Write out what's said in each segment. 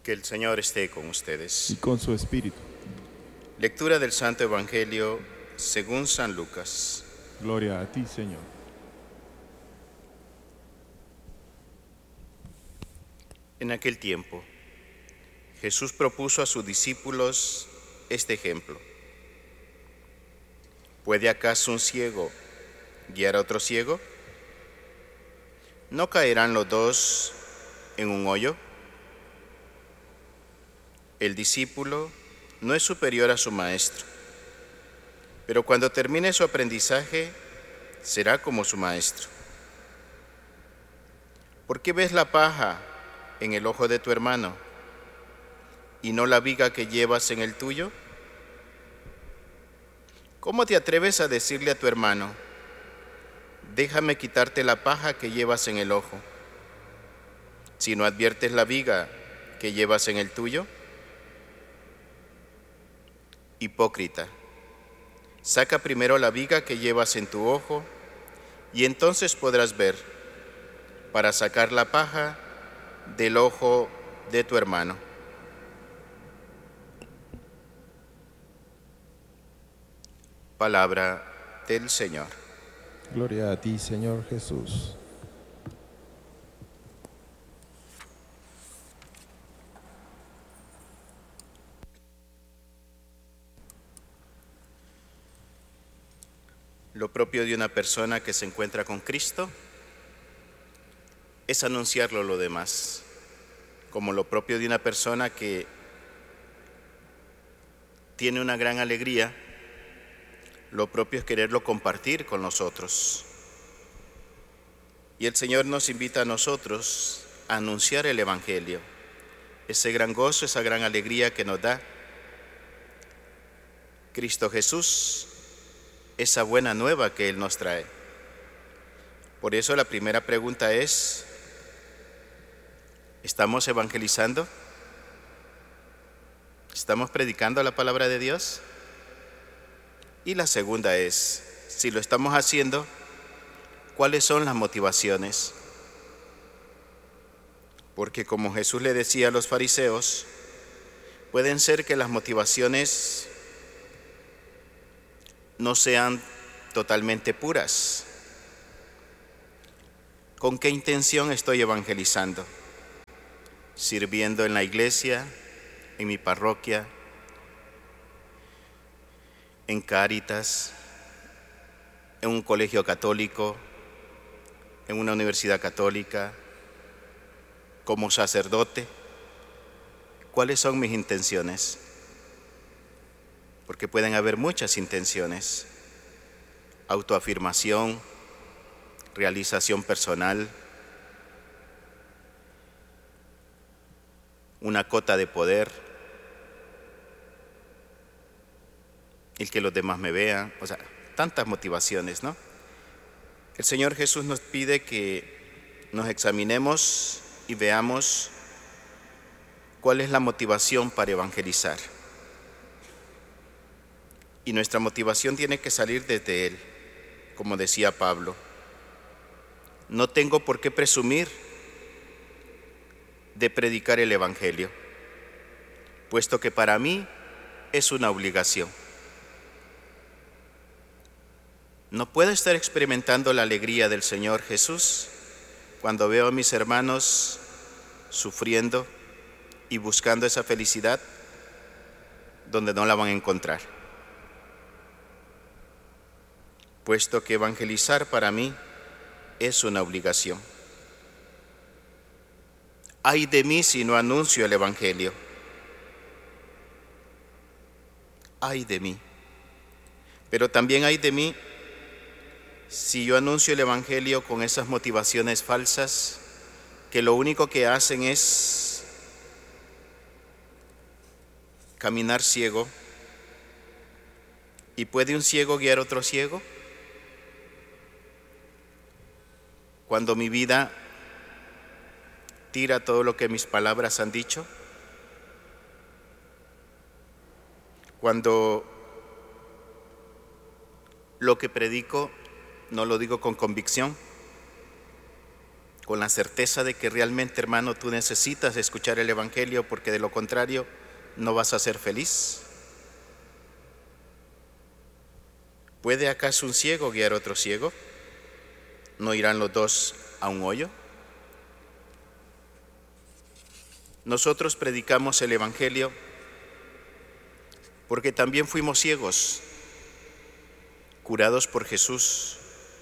Que el Señor esté con y ustedes. con su espíritu. Lectura del Santo Evangelio según San Lucas. Gloria a ti, Señor. En aquel tiempo, Jesús propuso a sus discípulos este ejemplo. ¿Puede acaso un ciego guiar a otro ciego? ¿No caerán los dos en un hoyo? El discípulo no es superior a su maestro, pero cuando termine su aprendizaje, será como su maestro. ¿Por qué ves la paja en el ojo de tu hermano y no la viga que llevas en el tuyo? ¿Cómo te atreves a decirle a tu hermano, déjame quitarte la paja que llevas en el ojo, si no adviertes la viga que llevas en el tuyo? Hipócrita, saca primero la viga que llevas en tu ojo y entonces podrás ver para sacar la paja del ojo de tu hermano. Palabra del Señor. Gloria a ti, Señor Jesús. Lo propio de una persona que se encuentra con Cristo es anunciarlo a los demás, como lo propio de una persona que tiene una gran alegría, lo propio es quererlo compartir con nosotros. Y el Señor nos invita a nosotros a anunciar el Evangelio, ese gran gozo, esa gran alegría que nos da Cristo Jesús, esa buena nueva que Él nos trae. Por eso la primera pregunta es, ¿estamos evangelizando? ¿Estamos predicando la palabra de Dios? Y la segunda es, si lo estamos haciendo, ¿cuáles son las motivaciones? Porque como Jesús le decía a los fariseos, pueden ser que las motivaciones no sean totalmente puras. ¿Con qué intención estoy evangelizando? ¿Sirviendo en la iglesia, en mi parroquia, en Cáritas, en un colegio católico, en una universidad católica, como sacerdote? ¿Cuáles son mis intenciones? Porque pueden haber muchas intenciones: autoafirmación, realización personal, una cota de poder, el que los demás me vean, o sea, tantas motivaciones, ¿no? El Señor Jesús nos pide que nos examinemos y veamos cuál es la motivación para evangelizar. Y nuestra motivación tiene que salir desde Él, como decía Pablo. No tengo por qué presumir de predicar el Evangelio, puesto que para mí es una obligación. No puedo estar experimentando la alegría del Señor Jesús cuando veo a mis hermanos sufriendo y buscando esa felicidad donde no la van a encontrar. Puesto que evangelizar para mí es una obligación. Ay de mí si no anuncio el Evangelio. Ay de mí. Pero también ay de mí si yo anuncio el Evangelio con esas motivaciones falsas que lo único que hacen es caminar ciego. ¿Y puede un ciego guiar a otro ciego? Cuando mi vida tira todo lo que mis palabras han dicho, cuando lo que predico no lo digo con convicción, con la certeza de que realmente, hermano, tú necesitas escuchar el Evangelio, porque de lo contrario no vas a ser feliz. ¿Puede acaso un ciego guiar a otro ciego? ¿No irán los dos a un hoyo? Nosotros predicamos el Evangelio porque también fuimos ciegos, curados por Jesús,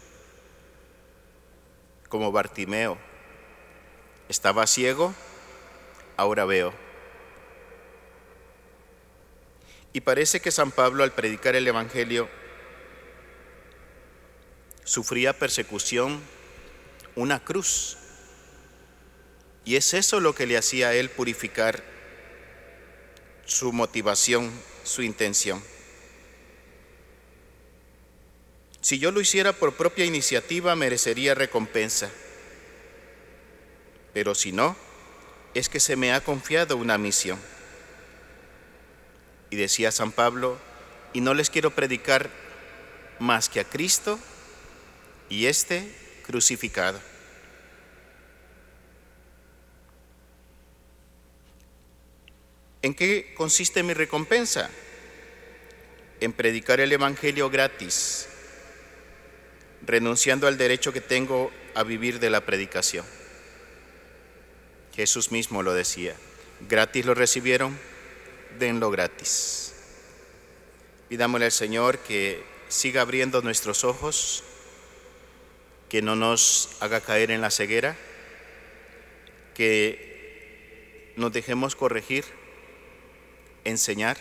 como Bartimeo. Estaba ciego, ahora veo. Y parece que San Pablo, al predicar el Evangelio, sufría persecución, una cruz. Y es eso lo que le hacía a él purificar su motivación, su intención. Si yo lo hiciera por propia iniciativa, merecería recompensa. Pero si no, es que se me ha confiado una misión. Y decía San Pablo, y no les quiero predicar más que a Cristo y este crucificado. ¿En qué consiste mi recompensa? En predicar el Evangelio gratis, renunciando al derecho que tengo a vivir de la predicación. Jesús mismo lo decía, gratis lo recibieron, denlo gratis. Pidámosle al Señor que siga abriendo nuestros ojos, que no nos haga caer en la ceguera, que nos dejemos corregir, enseñar,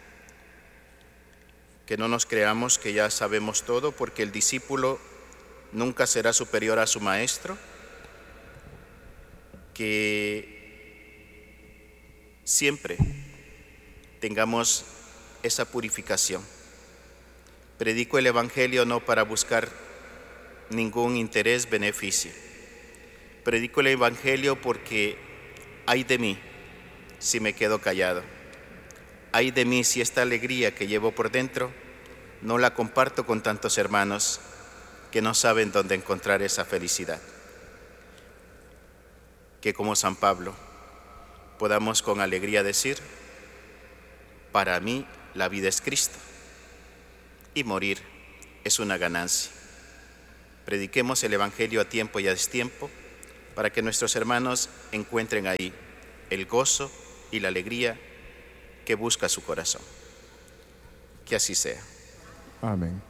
que no nos creamos que ya sabemos todo, porque el discípulo nunca será superior a su maestro, que siempre tengamos esa purificación. Predico el Evangelio no para buscar ningún interés, beneficio. Predico el Evangelio porque ay de mí si me quedo callado. Ay de mí si esta alegría que llevo por dentro no la comparto con tantos hermanos que no saben dónde encontrar esa felicidad. Que como San Pablo podamos con alegría decir, para mí la vida es Cristo y morir es una ganancia. Prediquemos el Evangelio a tiempo y a destiempo para que nuestros hermanos encuentren ahí el gozo y la alegría que busca su corazón. Que así sea. Amén.